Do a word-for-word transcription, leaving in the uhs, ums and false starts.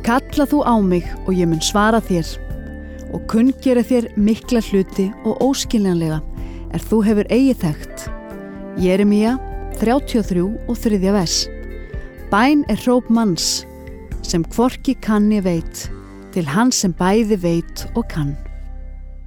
Kalla þú á mig og ég mun svara þér og kunngera þér mikla hluti og óskiljanlega er þú hefur eigi þekkt. Jeremía þrjátíu og þrjú og þriðja vers. Bæn er hróp manns sem hvorki kann né veit til hans sem bæði veit og kann.